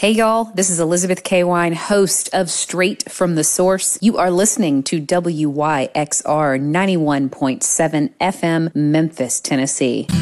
Hey y'all, this is Elizabeth K. Wine, host of Straight from the Source. You are listening to WYXR 91.7 FM, Memphis, Tennessee.